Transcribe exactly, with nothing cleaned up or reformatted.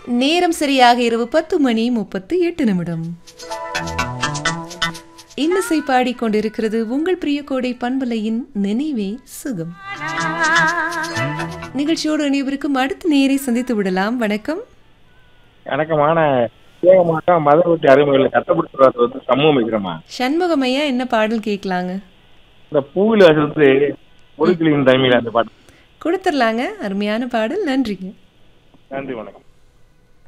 நேரம் சரியாக இரவு பத்து மணி முப்பத்து எட்டு நிமிடம். இன்னிசை பாடிக்கொண்டிருக்கிறது உங்கள் பிரிய கோடை பண்பலையின் நினைவே சுகம். நிகழ்ச்சியோடு இணைவருக்கும் அடுத்த நேரை சந்தித்து விடலாம். வணக்கம். வணக்கமான மதவட்டி அருமைகளை கட்டப்படுத்துறது வந்து சமூகம் வைக்கிறோமா சண்முகம் ஐயா, என்ன பாடல் கேட்கலாங்க? இந்த பூவில வந்து ஒழுக்கிலின் தனிமையில அந்த பாட்டு கொடுத்துடலாங்க. அருமையான பாடல். நன்றிங்க. நன்றி, வணக்கம்.